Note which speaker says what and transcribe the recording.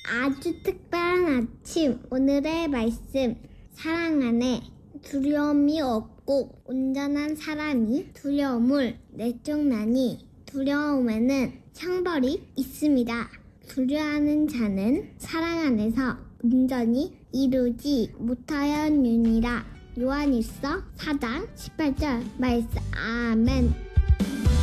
Speaker 1: 아주 특별한 아침. 오늘의 말씀. 사랑 안에 두려움이 없고 온전한 사람이 두려움을 내쫓나니 두려움에는 창벌이 있습니다. 두려워하는 자는 사랑 안에서 온전히 이루지 못하였느니라. 요한일서 4장 18절 말씀. 아멘.